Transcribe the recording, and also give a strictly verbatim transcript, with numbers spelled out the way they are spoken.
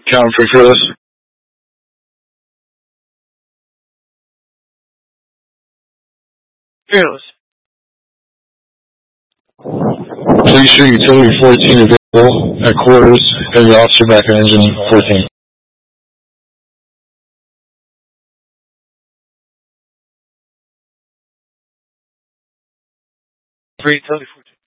Count free for this. Fearless. Please shoot utility fourteen available at quarters. Heavy officer back on engine fourteen. Three utility fourteen.